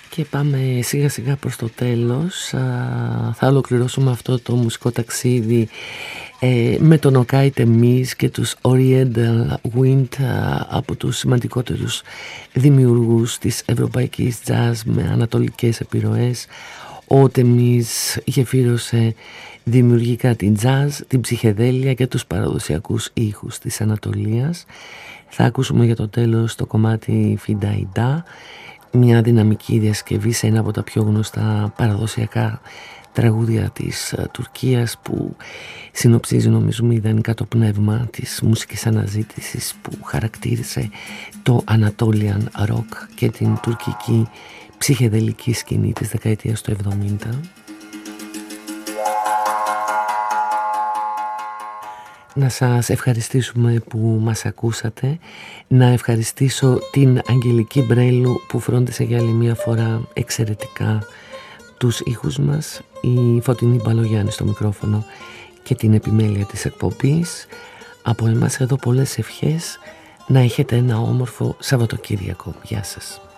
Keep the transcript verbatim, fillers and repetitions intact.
Και πάμε σιγά σιγά προς το τέλος. Α, θα ολοκληρώσουμε αυτό το μουσικό ταξίδι ε, με τον Okai Temiz και τους Oriental Wind, α, από τους σημαντικότερους δημιουργούς της ευρωπαϊκής jazz με ανατολικές επιρροές. Ο Temiz γεφύρωσε δημιουργικά την jazz, την ψυχεδέλεια και τους παραδοσιακούς ήχους της Ανατολίας. Θα ακούσουμε για το τέλος το κομμάτι Φινταϊντά, μια δυναμική διασκευή σε ένα από τα πιο γνωστά παραδοσιακά τραγούδια της uh, Τουρκίας, που συνοψίζει, νομίζουμε, ιδανικά το πνεύμα της μουσικής αναζήτησης που χαρακτήρισε το Anatolian Rock και την τουρκική ψυχεδελική σκηνή της δεκαετίας του εβδομήντα. Να σας ευχαριστήσουμε που μας ακούσατε. Να ευχαριστήσω την Αγγελική Μπρέλου που φρόντισε για άλλη μια φορά εξαιρετικά τους ήχους μας, η Φωτεινή Μπαλογιάννη στο μικρόφωνο και την επιμέλεια της εκπομπής. Από εμάς εδώ πολλές ευχές. Να έχετε ένα όμορφο Σαββατοκύριακο. Γεια σας.